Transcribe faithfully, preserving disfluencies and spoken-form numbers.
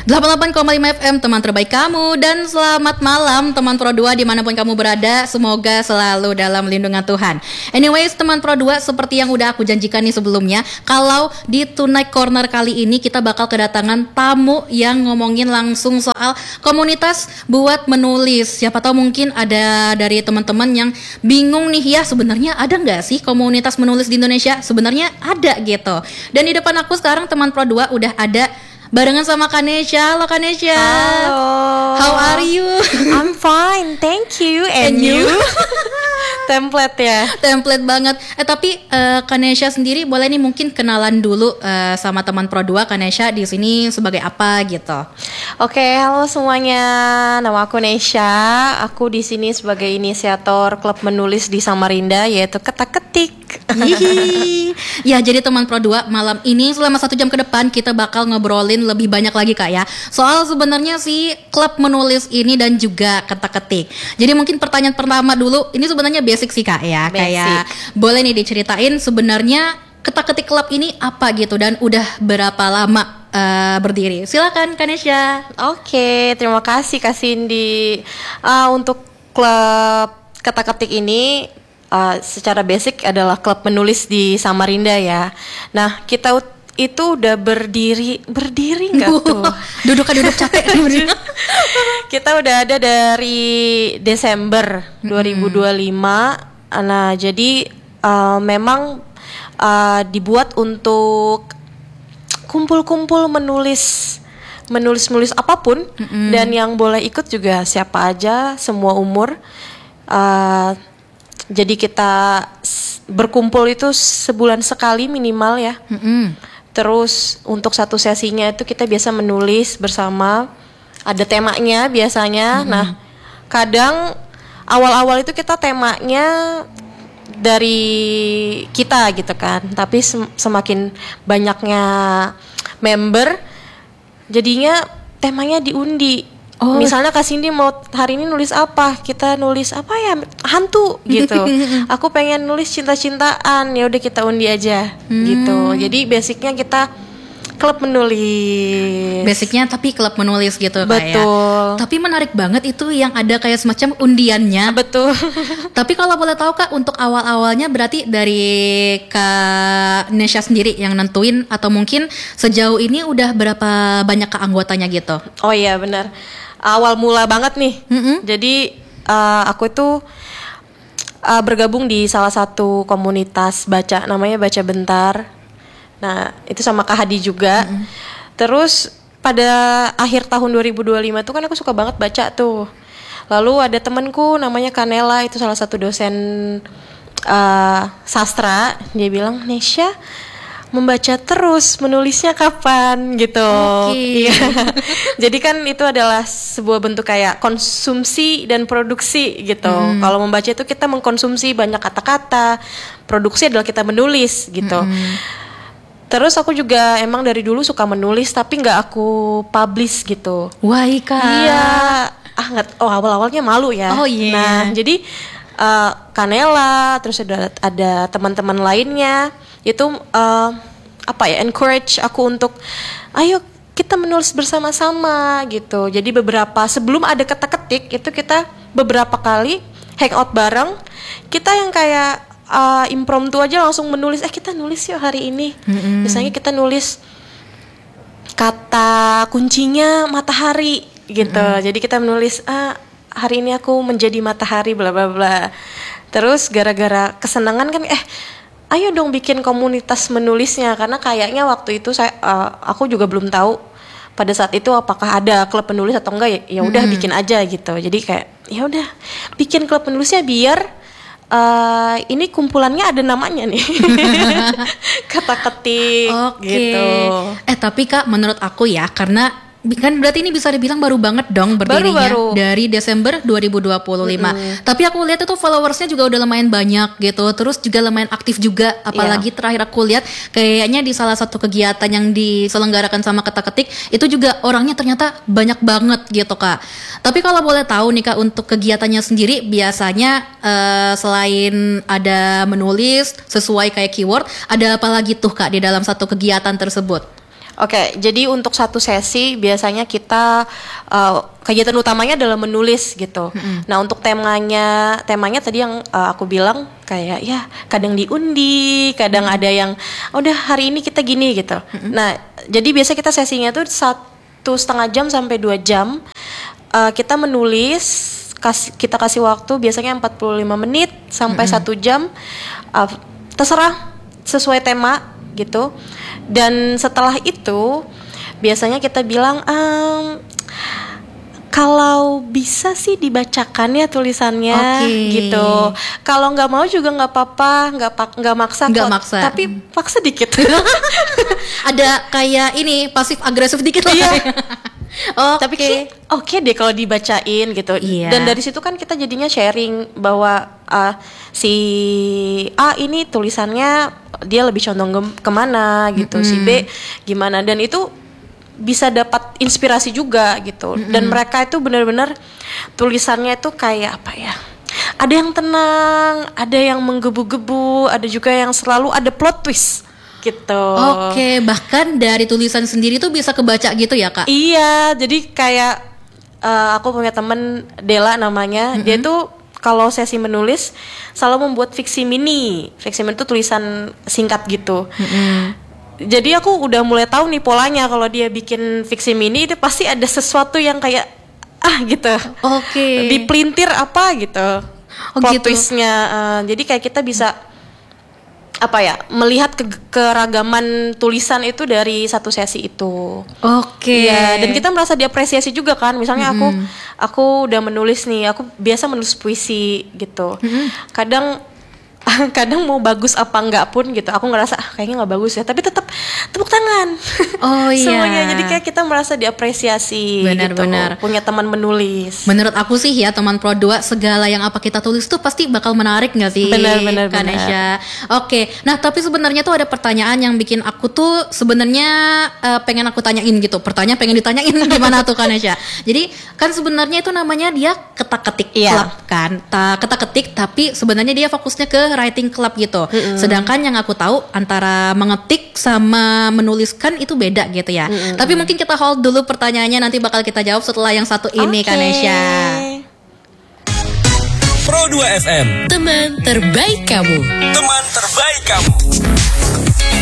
delapan puluh delapan koma lima F M, teman terbaik kamu. Dan selamat malam teman Pro dua dimanapun kamu berada. Semoga selalu dalam lindungan Tuhan. Anyways teman Pro dua, seperti yang udah aku janjikan nih sebelumnya, kalau di Tonight Corner kali ini kita bakal kedatangan tamu yang ngomongin langsung soal komunitas buat menulis. Siapa tahu mungkin ada dari teman-teman yang bingung nih, ya sebenarnya ada gak sih komunitas menulis di Indonesia? Sebenarnya ada gitu. Dan di depan aku sekarang teman Pro dua udah ada barengan sama Kanesha. Halo Kanesha. Halo. How are you? I'm fine, thank you. And, And you? you? Template ya. Template banget. Eh tapi uh, Kanesha sendiri boleh nih mungkin kenalan dulu uh, sama teman Pro dua. Kanesha di sini sebagai apa gitu? Oke, halo semuanya. Nama aku Nesha. Aku di sini sebagai inisiator klub menulis di Samarinda, yaitu Ketak Ketik. Ya, jadi teman Pro dua, malam ini selama satu jam ke depan kita bakal ngobrolin lebih banyak lagi Kak ya, soal sebenarnya si klub menulis ini dan juga Ketak Ketik. Jadi mungkin pertanyaan pertama dulu, ini sebenarnya basic sih Kak ya. Basic. Kayak boleh nih diceritain sebenarnya Ketak Ketik Club ini apa gitu dan udah berapa lama uh, berdiri. Silakan Kanesha. Oke, terima kasih Kak Cindy. Uh, untuk klub Ketak Ketik ini uh, secara basic adalah klub menulis di Samarinda ya. Nah, kita ut- itu udah berdiri berdiri nggak tuh? Duduk kan duduk capek. Kita udah ada dari Desember dua ribu dua puluh lima. Nah, jadi uh, memang uh, dibuat untuk kumpul-kumpul menulis menulis-menulis apapun, mm-hmm. dan yang boleh ikut juga siapa aja, semua umur. Uh, jadi kita berkumpul itu sebulan sekali minimal ya. Mm-hmm. Terus untuk satu sesinya itu kita biasa menulis bersama, ada temanya biasanya. Mm-hmm. Nah, kadang awal-awal itu kita temanya dari kita gitu kan, tapi sem- semakin banyaknya member, jadinya temanya diundi. Oh. Misalnya Kak Cindy mau hari ini nulis apa? Kita nulis apa ya? Hantu gitu. Aku pengen nulis cinta-cintaan. Ya udah kita undi aja hmm. gitu. Jadi basicnya kita klub menulis. Basicnya tapi klub menulis gitu. Betul. Kayak. Tapi menarik banget itu yang ada kayak semacam undiannya. Betul. Tapi kalau boleh tahu Kak, untuk awal-awalnya berarti dari Kak Nesha sendiri yang nentuin, atau mungkin sejauh ini udah berapa banyak Kak anggotanya gitu? Oh iya benar. Awal mula banget nih. Mm-hmm. Jadi uh, aku itu uh, bergabung di salah satu komunitas baca, namanya Baca Bentar. Nah itu sama Kak Hadi juga. Mm-hmm. Terus pada akhir tahun dua ribu dua puluh lima itu kan aku suka banget baca tuh. Lalu ada temanku namanya Kanela, itu salah satu dosen uh, sastra. Dia bilang, Nesha membaca terus, menulisnya kapan gitu. Okay. Iya. Jadi kan itu adalah sebuah bentuk kayak konsumsi dan produksi gitu. Hmm. Kalau membaca itu kita mengkonsumsi banyak kata-kata, produksi adalah kita menulis gitu. Hmm. Terus aku juga emang dari dulu suka menulis, tapi nggak aku publish gitu. Wah Kak. Iya. Ah nggak. Oh awal-awalnya malu ya. Oh iya. Yeah. Nah jadi uh, Kanela, terus ada ada teman-teman lainnya. Itu uh, apa ya, encourage aku untuk ayo kita menulis bersama-sama gitu. Jadi beberapa sebelum ada Ketak Ketik itu kita beberapa kali hangout bareng. Kita yang kayak uh, impromptu aja langsung menulis. Eh kita nulis yuk hari ini. Mm-hmm. Misalnya kita nulis kata kuncinya matahari gitu. Mm-hmm. Jadi kita menulis ah hari ini aku menjadi matahari bla bla bla. Terus gara-gara kesenangan kan eh ayo dong bikin komunitas menulisnya, karena kayaknya waktu itu saya uh, aku juga belum tahu pada saat itu apakah ada klub penulis atau enggak, ya ya udah hmm. bikin aja gitu. Jadi kayak ya udah bikin klub penulisnya biar uh, ini kumpulannya ada namanya nih. Ketak Ketik. Oke. Gitu. Eh tapi Kak, menurut aku ya, karena kan berarti ini bisa dibilang baru banget dong berdirinya. Baru, baru. Dari Desember dua ribu dua puluh lima. Mm-hmm. Tapi aku lihat itu followersnya juga udah lumayan banyak gitu. Terus juga lumayan aktif juga. Apalagi yeah. terakhir aku lihat kayaknya di salah satu kegiatan yang diselenggarakan sama Ketak Ketik itu juga orangnya ternyata banyak banget gitu Kak. Tapi kalau boleh tahu nih Kak, untuk kegiatannya sendiri biasanya uh, selain ada menulis sesuai kayak keyword, ada apa lagi tuh Kak di dalam satu kegiatan tersebut? Oke, jadi untuk satu sesi biasanya kita uh, kegiatan utamanya adalah menulis gitu. Mm-hmm. Nah, untuk temanya, temanya tadi yang uh, aku bilang kayak ya kadang diundi, kadang mm-hmm. ada yang udah hari ini kita gini gitu. Mm-hmm. Nah, jadi biasa kita sesinya tuh satu setengah jam sampai dua jam. Uh, kita menulis, kas, kita kasih waktu biasanya empat puluh lima menit sampai mm-hmm. satu jam. Uh, terserah sesuai tema gitu. Dan setelah itu biasanya kita bilang ehm, kalau bisa sih dibacakan ya tulisannya okay. gitu. Kalau nggak mau juga nggak apa-apa, nggak nggak maksa nggak kok, maksa tapi paksa dikit. Ada kayak ini pasif agresif dikit lah. Iya. Okay. Tapi oke okay deh kalau dibacain gitu. Iya. Dan dari situ kan kita jadinya sharing bahwa uh, si A ini tulisannya dia lebih condong ke- kemana gitu, mm-hmm. si B gimana, dan itu bisa dapat inspirasi juga gitu. Mm-hmm. Dan mereka itu benar-benar tulisannya itu kayak apa ya? Ada yang tenang, ada yang menggebu-gebu, ada juga yang selalu ada plot twist. Gitu. Oke, bahkan dari tulisan sendiri tuh bisa kebaca gitu ya, Kak? Iya, jadi kayak uh, aku punya temen Dela namanya, mm-hmm. dia tuh kalau sesi menulis selalu membuat fiksi mini. Fiksi mini itu tulisan singkat gitu. Mm-hmm. Jadi aku udah mulai tahu nih polanya, kalau dia bikin fiksi mini itu pasti ada sesuatu yang kayak ah gitu. Oke. Okay. Dipelintir apa gitu. Oh, plot gitu. twistnya. Uh, jadi kayak kita bisa apa ya, melihat ke- keragaman tulisan itu dari satu sesi itu. Oke. Okay. Ya, dan kita merasa diapresiasi juga kan. Misalnya mm-hmm. aku aku udah menulis nih, aku biasa menulis puisi gitu. Mm-hmm. Kadang kadang mau bagus apa enggak pun gitu, aku ngerasa ah, kayaknya nggak bagus ya, tapi tetap tepuk tangan. Oh iya. Semuanya, jadi kayak kita merasa diapresiasi. Benar-benar. Gitu, punya teman menulis. Menurut aku sih ya, teman Pro dua, segala yang apa kita tulis tuh pasti bakal menarik nggak sih? Benar-benar. Kanesha. Oke. Nah, tapi sebenarnya tuh ada pertanyaan yang bikin aku tuh sebenarnya uh, pengen aku tanyain gitu. Pertanyaan pengen ditanyain gimana tuh Kanesha? Jadi kan sebenarnya itu namanya dia ketak-ketik yeah. club kan. Ta- ketak-ketik tapi sebenarnya dia fokusnya ke writing club gitu. Mm-hmm. Sedangkan yang aku tahu antara mengetik sama menuliskan itu beda gitu ya. Mm-hmm. Tapi mungkin kita hold dulu pertanyaannya, nanti bakal kita jawab setelah yang satu ini, okay. Kanesha. Pro dua F M, teman terbaik kamu. Teman terbaik kamu.